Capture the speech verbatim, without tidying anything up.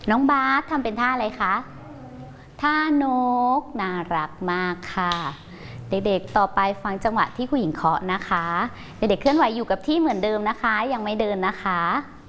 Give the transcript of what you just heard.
น้องบาสทำเป็นท่าอะไรคะท่านกน่ารักมากค่ะเด็กๆต่อไปฟังจังหวะที่ครูหญิงเคาะนะคะเด็กๆเคลื่อนไหวอยู่กับที่เหมือนเดิมนะคะยังไม่เดินนะคะ